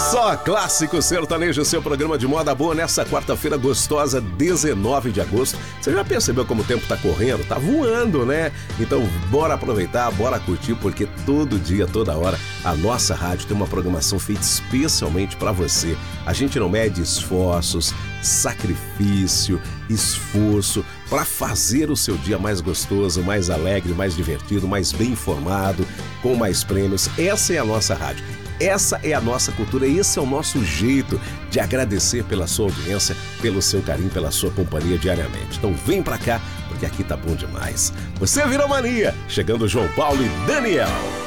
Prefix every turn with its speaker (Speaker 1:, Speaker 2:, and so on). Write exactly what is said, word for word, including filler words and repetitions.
Speaker 1: Só clássico sertanejo, seu programa de moda boa nessa quarta-feira gostosa, dezenove de agosto. Você já percebeu como o tempo tá correndo? Tá voando, né? Então bora aproveitar, bora curtir, porque todo dia, toda hora, a nossa rádio tem uma programação feita especialmente para você. A gente não mede esforços, sacrifício, esforço para fazer o seu dia mais gostoso, mais alegre, mais divertido, mais bem informado, com mais prêmios. Essa é a nossa rádio. Essa é a nossa cultura, esse é o nosso jeito de agradecer pela sua audiência, pelo seu carinho, pela sua companhia diariamente. Então vem pra cá, porque aqui tá bom demais. Você virou mania, chegando João Paulo e Daniel.